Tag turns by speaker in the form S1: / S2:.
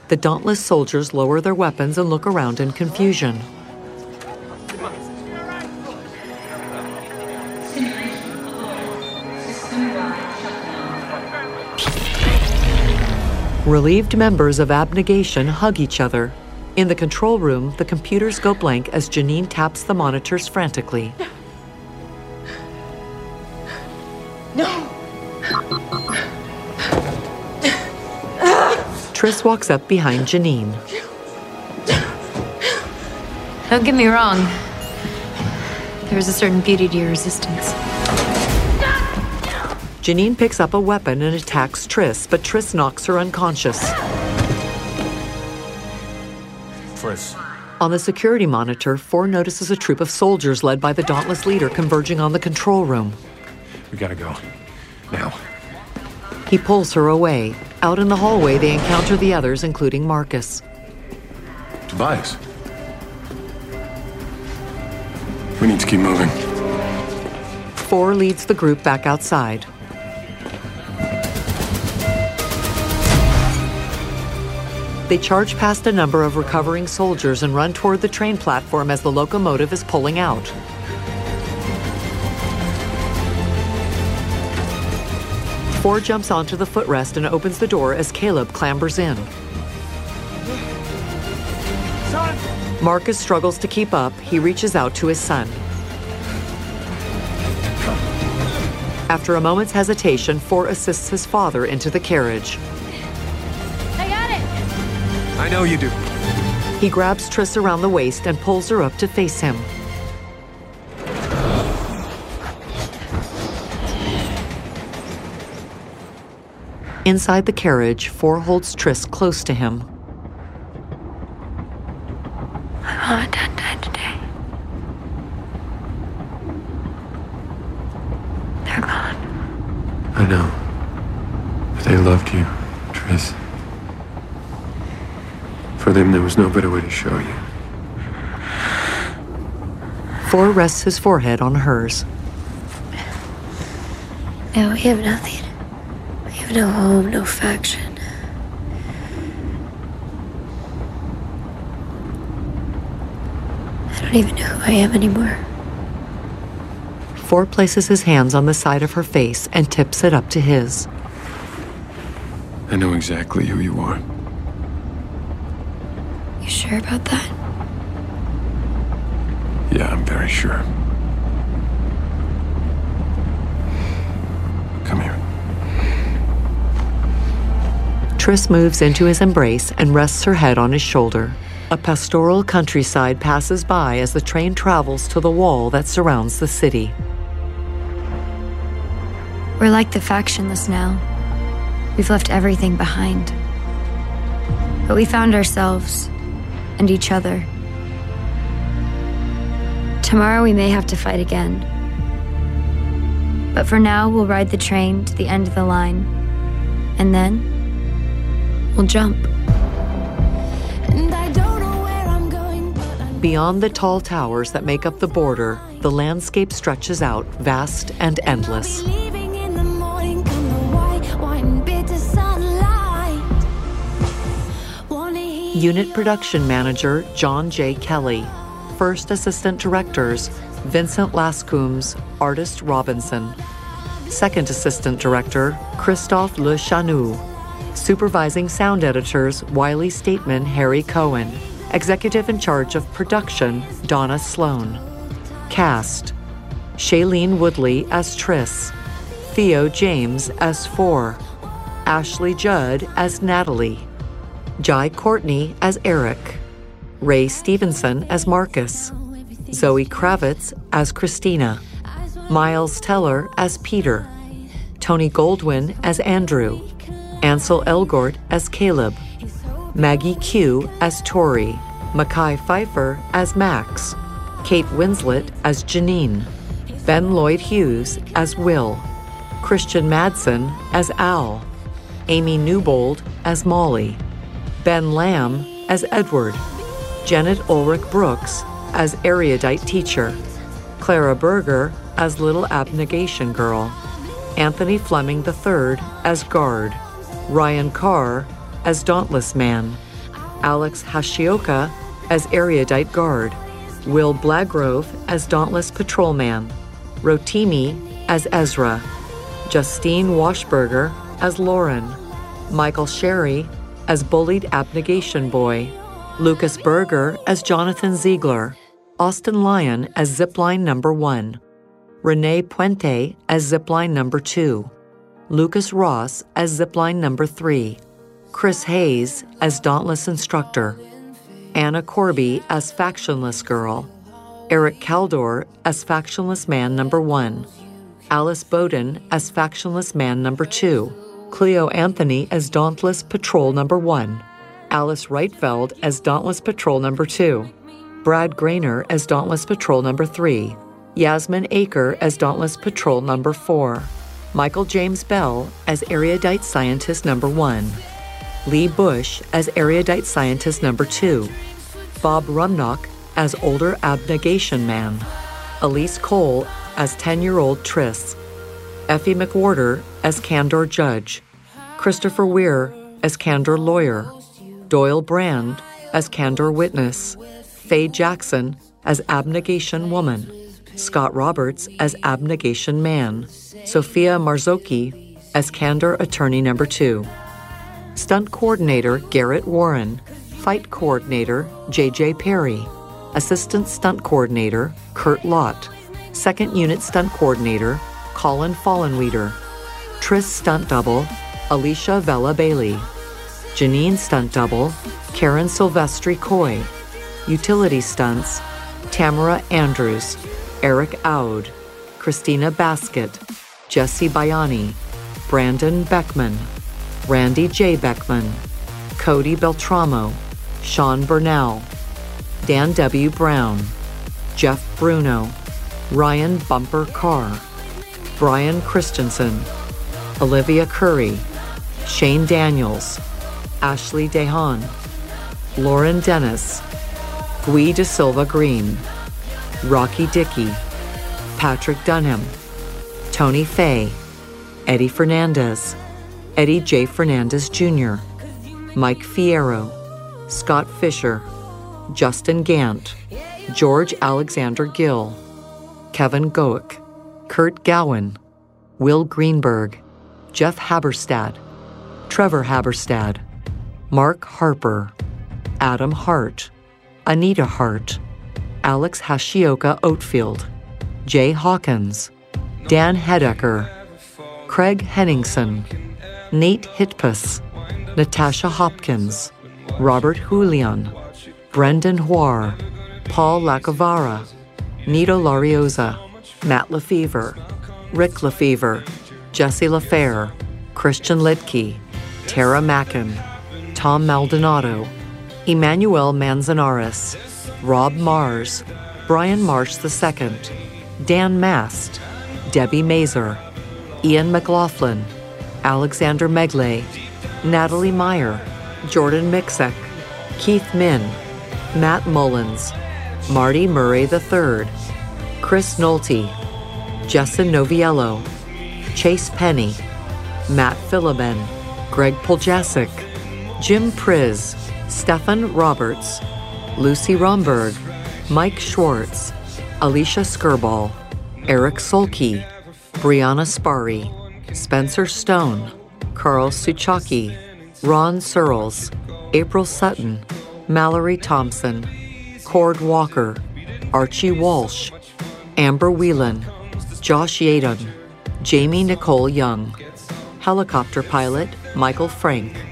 S1: The Dauntless soldiers lower their weapons and look around in confusion. Relieved members of Abnegation hug each other. In the control room, the computers go blank as Janine taps the monitors frantically.
S2: No!
S1: Triss walks up behind Janine.
S3: Don't get me wrong. There is a certain beauty to your resistance.
S1: Janine picks up a weapon and attacks Triss, but Triss knocks her unconscious.
S4: Triss.
S1: On the security monitor, 4 notices a troop of soldiers led by the Dauntless leader converging on the control room.
S4: We gotta go. Now.
S1: He pulls her away. Out in the hallway, they encounter the others, including Marcus.
S4: Tobias. We need to keep moving.
S1: 4 leads the group back outside. They charge past a number of recovering soldiers and run toward the train platform as the locomotive is pulling out. Four jumps onto the footrest and opens the door as Caleb clambers in.
S5: Son!
S1: Marcus struggles to keep up. He reaches out to his son. After a moment's hesitation, 4 assists his father into the carriage.
S3: I got it!
S4: I know you do.
S1: He grabs Triss around the waist and pulls her up to face him. Inside the carriage, 4 holds Triss close to him.
S3: My mom and dad died today. They're gone.
S4: I know. But they loved you, Triss. For them, there was no better way to show you.
S1: 4 rests his forehead on hers.
S3: Now we have nothing. We have no home, no faction. I don't even know who I am anymore.
S1: 4 places his hands on the side of her face and tips it up to his.
S4: I know exactly who you are.
S3: You sure about that?
S4: Yeah, I'm very sure. Come here.
S1: Triss moves into his embrace and rests her head on his shoulder. A pastoral countryside passes by as the train travels to the wall that surrounds the city.
S3: We're like the factionless now. We've left everything behind. But we found ourselves and each other. Tomorrow we may have to fight again. But for now, we'll ride the train to the end of the line. And then, we'll jump.
S1: Beyond the tall towers that make up the border, the landscape stretches out, vast and endless. Unit Production Manager John J. Kelly. First Assistant Directors Vincent Lascoombs, Artist Robinson. Second Assistant Director Christophe Le Chanou. Supervising Sound Editors Wiley Stateman, Harry Cohen. Executive in charge of production, Donna Sloan. Cast: Shailene Woodley as Triss, Theo James as 4, Ashley Judd as Natalie, Jai Courtney as Eric, Ray Stevenson as Marcus, Zoe Kravitz as Christina, Miles Teller as Peter, Tony Goldwyn as Andrew, Ansel Elgort as Caleb, Maggie Q as Tori, Mackay Pfeiffer as Max, Kate Winslet as Janine, Ben Lloyd Hughes as Will, Christian Madsen as Al, Amy Newbold as Molly, Ben Lamb as Edward, Janet Ulrich Brooks as erudite teacher, Clara Berger as Little Abnegation Girl, Anthony Fleming III as guard, Ryan Carr as Dauntless Man, Alex Hashioka as Erudite Guard, Will Blagrove as Dauntless Patrolman, Rotimi as Ezra, Justine Washburger as Lauren, Michael Sherry as Bullied Abnegation Boy, Lucas Berger as Jonathan Ziegler, Austin Lyon as Zipline Number 1, Renee Puente as Zipline Number 2, Lucas Ross as Zipline Number 3, Chris Hayes as Dauntless Instructor, Anna Corby as Factionless Girl, Eric Caldor as Factionless Man Number 1, Alice Bowden as Factionless Man Number 2, Cleo Anthony as Dauntless Patrol Number 1, Alice Reitfeld as Dauntless Patrol Number 2, Brad Grainer as Dauntless Patrol Number 3, Yasmin Aker as Dauntless Patrol Number 4, Michael James Bell as Erudite Scientist Number 1, Lee Bush as Erudite Scientist Number 2, Bob Rumnock as Older Abnegation Man, Elise Cole as 10-year-old Triss, Effie McWhorter as Candor Judge, Christopher Weir as Candor Lawyer, Doyle Brand as Candor Witness, Faye Jackson as Abnegation Woman, Scott Roberts as Abnegation Man, Sophia Marzocchi as Candor Attorney Number 2, Stunt Coordinator Garrett Warren, Fight Coordinator J.J. Perry, Assistant Stunt Coordinator Kurt Lott, Second Unit Stunt Coordinator Colin Fallenweeder, Triss Stunt Double Alicia Vella Bailey, Janine Stunt Double Karen Silvestri Coy, Utility Stunts Tamara Andrews, Eric Aud, Christina Baskett, Jesse Bayani, Brandon Beckman, Randy J. Beckman, Cody Beltramo, Sean Burnell, Dan W. Brown, Jeff Bruno, Ryan Bumper Carr, Brian Christensen, Olivia Curry, Shane Daniels, Ashley Dehan, Lauren Dennis, Guy De Silva Green, Rocky Dickey, Patrick Dunham, Tony Fay, Eddie Fernandez, Eddie J. Fernandez Jr., Mike Fierro, Scott Fisher, Justin Gant, George Alexander Gill, Kevin Goick, Kurt Gowan, Will Greenberg, Jeff Haberstad, Trevor Haberstad, Mark Harper, Adam Hart, Anita Hart, Alex Hashioka Oatfield, Jay Hawkins, Dan Hedecker, Craig Henningsen, Nate Hitpus, Natasha Hopkins, Robert Julian, Brendan Huar, Paul Lacavara, Nito Larioza, Matt Lefevre, Rick Lefevre, Jesse LaFair, Christian Litke, Tara Mackin, Tom Maldonado, Emmanuel Manzanares, Rob Mars, Brian Marsh II, Dan Mast, Debbie Mazer, Ian McLaughlin, Alexander Megley, Natalie Meyer, Jordan Mixek, Keith Min, Matt Mullins, Marty Murray III, Chris Nolte, Justin Noviello, Chase Penny, Matt Philibin, Greg Poljasic, Jim Priz, Stefan Roberts, Lucy Romberg, Mike Schwartz, Alicia Skirball, Eric Solke, Brianna Sparry, Spencer Stone, Carl Suchaki, Ron Searles, April Sutton, Mallory Thompson, Cord Walker, Archie Walsh, Amber Whelan, Josh Yadon, Jamie Nicole Young, Helicopter Pilot Michael Frank,